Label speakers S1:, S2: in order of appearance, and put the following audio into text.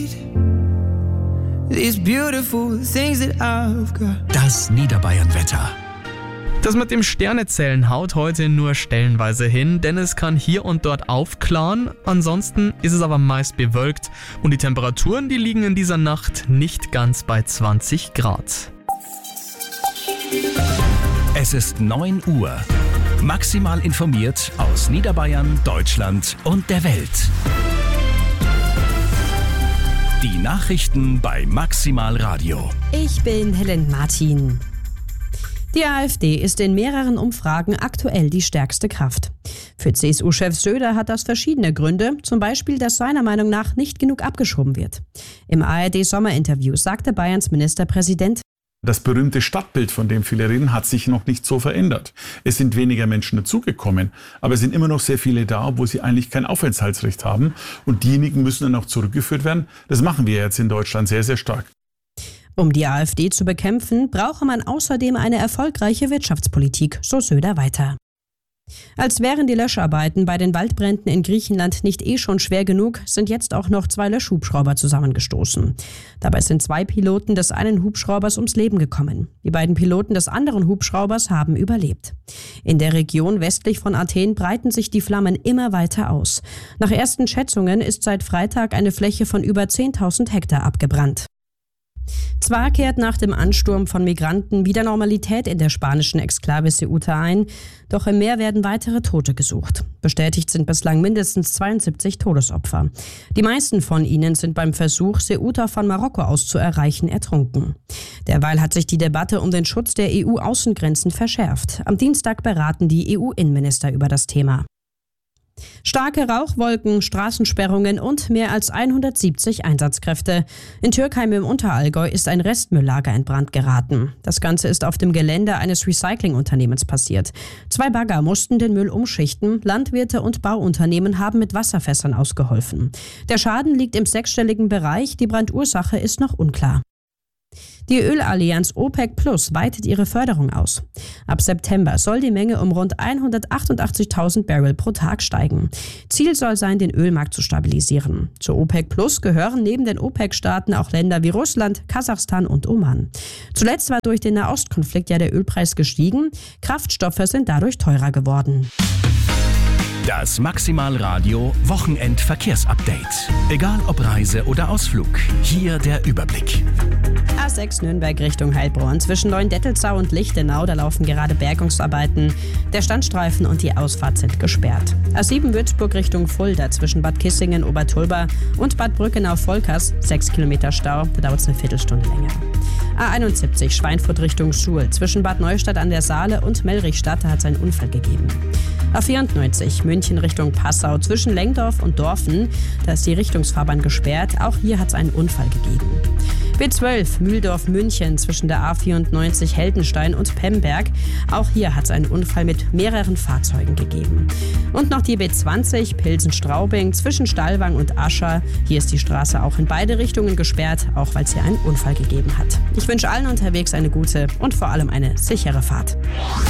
S1: Das Niederbayern-Wetter.
S2: Das mit dem Sternezählen haut heute nur stellenweise hin, denn es kann hier und dort aufklaren. Ansonsten ist es aber meist bewölkt und die Temperaturen, die liegen in dieser Nacht nicht ganz bei 20 Grad.
S1: Es ist 9 Uhr. Maximal informiert aus Niederbayern, Deutschland und der Welt. Die Nachrichten bei Maximal Radio.
S3: Ich bin Helen Martin. Die AfD ist in mehreren Umfragen aktuell die stärkste Kraft. Für CSU-Chef Söder hat das verschiedene Gründe, zum Beispiel, dass seiner Meinung nach nicht genug abgeschoben wird. Im ARD-Sommerinterview sagte Bayerns Ministerpräsident:
S4: Das berühmte Stadtbild, von dem viele reden, hat sich noch nicht so verändert. Es sind weniger Menschen dazugekommen, aber es sind immer noch sehr viele da, wo sie eigentlich kein Aufenthaltsrecht haben. Und diejenigen müssen dann auch zurückgeführt werden. Das machen wir jetzt in Deutschland sehr, sehr stark.
S3: Um die AfD zu bekämpfen, brauche man außerdem eine erfolgreiche Wirtschaftspolitik, so Söder weiter. Als wären die Löscharbeiten bei den Waldbränden in Griechenland nicht schon schwer genug, sind jetzt auch noch 2 Löschhubschrauber zusammengestoßen. Dabei sind 2 Piloten des einen Hubschraubers ums Leben gekommen. Die beiden Piloten des anderen Hubschraubers haben überlebt. In der Region westlich von Athen breiten sich die Flammen immer weiter aus. Nach ersten Schätzungen ist seit Freitag eine Fläche von über 10.000 Hektar abgebrannt. Zwar kehrt nach dem Ansturm von Migranten wieder Normalität in der spanischen Exklave Ceuta ein, doch im Meer werden weitere Tote gesucht. Bestätigt sind bislang mindestens 72 Todesopfer. Die meisten von ihnen sind beim Versuch, Ceuta von Marokko aus zu erreichen, ertrunken. Derweil hat sich die Debatte um den Schutz der EU-Außengrenzen verschärft. Am Dienstag beraten die EU-Innenminister über das Thema. Starke Rauchwolken, Straßensperrungen und mehr als 170 Einsatzkräfte. In Türkheim im Unterallgäu ist ein Restmülllager in Brand geraten. Das Ganze ist auf dem Gelände eines Recyclingunternehmens passiert. 2 Bagger mussten den Müll umschichten. Landwirte und Bauunternehmen haben mit Wasserfässern ausgeholfen. Der Schaden liegt im 6-stelligen Bereich. Die Brandursache ist noch unklar. Die Ölallianz OPEC Plus weitet ihre Förderung aus. Ab September soll die Menge um rund 188.000 Barrel pro Tag steigen. Ziel soll sein, den Ölmarkt zu stabilisieren. Zur OPEC Plus gehören neben den OPEC-Staaten auch Länder wie Russland, Kasachstan und Oman. Zuletzt war durch den Nahostkonflikt ja der Ölpreis gestiegen. Kraftstoffe sind dadurch teurer geworden.
S1: Das Maximal Radio Wochenendverkehrsupdate. Egal ob Reise oder Ausflug, hier der Überblick.
S3: A6 Nürnberg Richtung Heilbronn. Zwischen Neuendettelsau und Lichtenau, da laufen gerade Bergungsarbeiten. Der Standstreifen und die Ausfahrt sind gesperrt. A7 Würzburg Richtung Fulda. Zwischen Bad Kissingen, Obertulba und Bad Brückenau-Volkers 6 Kilometer Stau. Da dauert es eine Viertelstunde länger. A71 Schweinfurt Richtung Suhl. Zwischen Bad Neustadt an der Saale und Mellrichstadt, da hat es einen Unfall gegeben. A94 München Richtung Passau. Zwischen Lengdorf und Dorfen, da ist die Richtungsfahrbahn gesperrt. Auch hier hat es einen Unfall gegeben. B12 Mühldorf-München zwischen der A94 Heldenstein und Pemberg. Auch hier hat es einen Unfall mit mehreren Fahrzeugen gegeben. Und noch die B20 Pilsen-Straubing zwischen Stallwang und Ascher. Hier ist die Straße auch in beide Richtungen gesperrt, auch weil es hier einen Unfall gegeben hat. Ich wünsche allen unterwegs eine gute und vor allem eine sichere Fahrt.